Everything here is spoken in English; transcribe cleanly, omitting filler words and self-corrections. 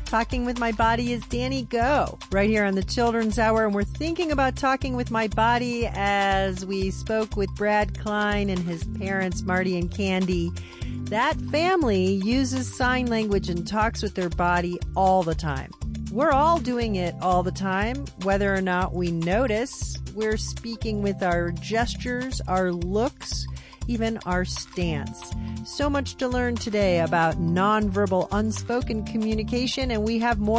Talking with My Body is Danny Go, right here on the Children's Hour, and we're thinking about talking with my body as we spoke with Brad Klein and his parents, Marty and Candy. That family uses sign language and talks with their body all the time. We're all doing it all the time, whether or not we notice. We're speaking with our gestures, our looks, even our stance. So much to learn today about nonverbal unspoken communication, and we have more